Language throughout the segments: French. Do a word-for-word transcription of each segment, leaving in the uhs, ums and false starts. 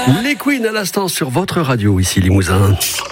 Les Queens à l'instant sur votre radio, ici Limousin.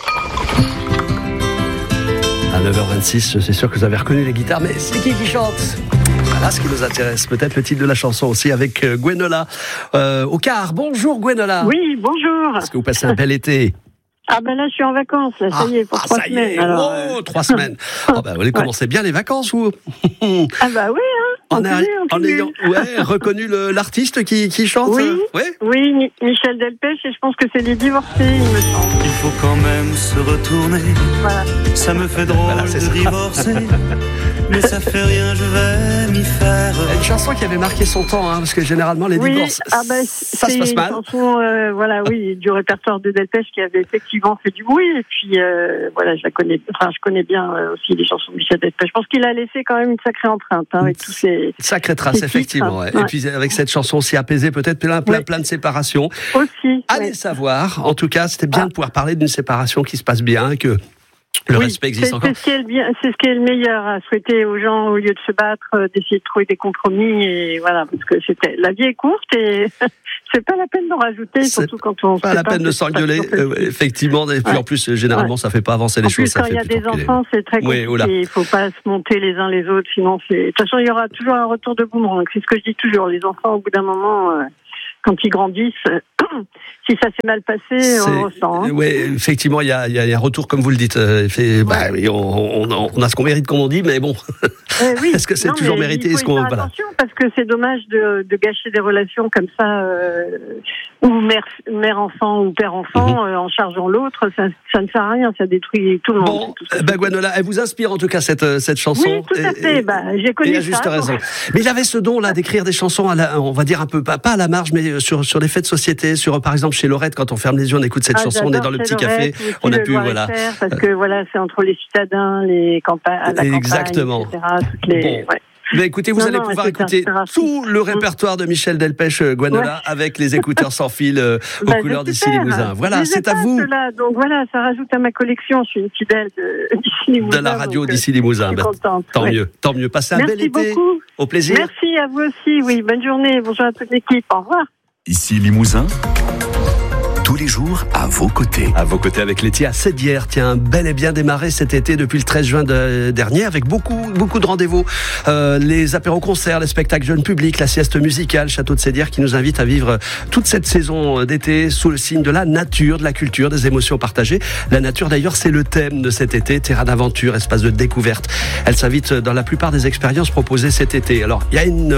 À neuf heures vingt-six, c'est sûr que vous avez reconnu les guitares, mais c'est qui qui chante ? Voilà ce qui nous intéresse. Peut-être le titre de la chanson aussi avec Gwenola euh, au quart. Bonjour Gwenola. Oui, bonjour. Est-ce que vous passez un bel été ? Ah ben là, je suis en vacances, là, ça ah, y est, pour ah, trois ça semaines. Y est. Alors, oh, trois semaines. Oh, ben, vous allez commencer ouais. bien les vacances, vous. Ah bah oui, hein. En, a, a, en ayant ouais, reconnu le, l'artiste qui, qui chante. Oui, euh, ouais. oui, Michel Delpech, et je pense que c'est les divorcés, il me semble. Il faut quand même se retourner. Voilà. Ça me fait drôle voilà, de ça. divorcer. Mais ça fait rien, je vais m'y faire. Une chanson qui avait marqué son temps, hein, parce que généralement les oui, divorces, ah bah, ça se passe mal. C'est une chanson, euh, voilà, oui, du répertoire de Delpech qui avait effectivement fait du bruit. Et puis, euh, voilà, je la connais, enfin, je connais bien euh, aussi les chansons de Michel Delpech. Je pense qu'il a laissé quand même une sacrée empreinte, hein, avec tous ces sacrée trace, effectivement. Ouais. Ouais. Et puis avec cette chanson aussi apaisée, peut-être plein, plein, ouais. plein de séparations. Aussi. Allez ouais. savoir. En tout cas, c'était bien ah. de pouvoir parler d'une séparation qui se passe bien, et que le oui, respect existe c'est, encore. C'est ce, qui est le bien, c'est ce qui est le meilleur à souhaiter aux gens, au lieu de se battre, euh, d'essayer de trouver des compromis. Et voilà, parce que c'était, la vie est courte et c'est pas la peine d'en rajouter, c'est surtout quand on. Pas la peine de s'engueuler, euh, effectivement. Et puis ouais. en plus, généralement, ouais. ça fait pas avancer les en choses. Plus, quand il y a des enfants, les... c'est très compliqué. Oui, il faut pas se monter les uns les autres, sinon c'est. De toute façon, il y aura toujours un retour de boomerang. C'est ce que je dis toujours. Les enfants, au bout d'un moment. Euh... Quand ils grandissent, si ça s'est mal passé, c'est, on ressent. Hein. Oui, effectivement, il y a, y a un retour, comme vous le dites. Euh, fait, ouais. bah, on, on, on a ce qu'on mérite, comme on dit, mais bon, euh, oui. est-ce que c'est non, toujours mérité ? Il faut est-ce qu'on... faire voilà. attention, parce que c'est dommage de, de gâcher des relations comme ça, euh, ou mère, mère-enfant ou père-enfant, mm-hmm. euh, en chargeant l'autre, ça, ça ne sert à rien, ça détruit tout le monde. Bon, tout ça, ben Gwenola, elle vous inspire en tout cas cette, cette chanson. Oui, tout à fait, et, bah, j'ai connu et à juste ça. raison. Donc. Mais il avait ce don-là d'écrire des chansons, à la, on va dire un peu, pas, pas à la marge, mais sur, sur les faits de société, sur par exemple chez Lorette, quand on ferme les yeux, on écoute cette ah, chanson, on est dans le petit Lorette, café, on a pu, voilà. Faire, parce que voilà, c'est entre les citadins, les campagnes, la campagne, exactement. et cetera. Toutes les, bon. ouais. Mais écoutez, vous non, allez non, pouvoir écouter tout le répertoire de Michel Delpech, Gwenola, ouais. avec les écouteurs sans fil euh, aux bah, couleurs d'ici Limousin. Voilà, c'est à vous. Cela. Donc voilà, ça rajoute à ma collection. Je suis une fidèle de, d'ici Limousin. De la radio donc, d'ici Limousin. Je suis contente. Tant ouais. mieux, tant mieux. Passez un Merci bel été. Beaucoup. Au plaisir. Merci à vous aussi. Oui, bonne journée. Bonjour à toute l'équipe. Au revoir. Ici Limousin. Tous les jours, à vos côtés. À vos côtés avec Laetitia Sédière, tiens, bel et bien démarré cet été depuis le treize juin de, dernier avec beaucoup, beaucoup de rendez-vous. Euh, les apéros-concerts, les spectacles jeunes publics, la sieste musicale, Château de Sédière qui nous invite à vivre toute cette saison d'été sous le signe de la nature, de la culture, des émotions partagées. La nature d'ailleurs, c'est le thème de cet été, terrain d'aventure, espace de découverte. Elle s'invite dans la plupart des expériences proposées cet été. Alors, il y a une,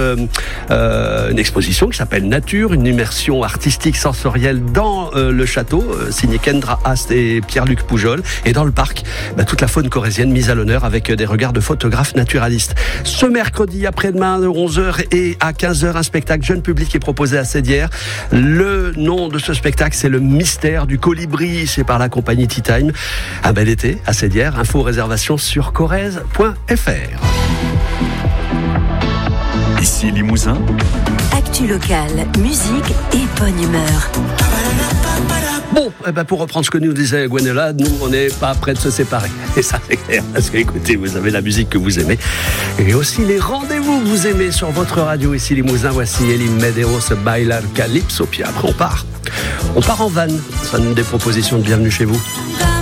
euh, une exposition qui s'appelle Nature, une immersion artistique sensorielle dans euh, le château, euh, signé Kendra Hast et Pierre-Luc Poujol. Et dans le parc, bah, toute la faune corrézienne mise à l'honneur avec des regards de photographes naturalistes. Ce mercredi après-demain, de onze heures et à quinze heures, un spectacle jeune public est proposé à Sédière. Le nom de ce spectacle, c'est Le Mystère du Colibri. C'est par la compagnie Tea Time. Un bel été à Sédière. Info réservation sur corrèze point f r. Ici Limousin. Actu locale, musique et bonne humeur. Bon, eh ben pour reprendre ce que nous disait Gwenola, nous on n'est pas près de se séparer. Et ça c'est clair, parce que écoutez, vous avez la musique que vous aimez. Et aussi les rendez-vous que vous aimez sur votre radio ici Limousin. Voici Elim Medeiros Bailar Calypso. Puis après on part. On part en van. Ça nous des propositions de bienvenue chez vous.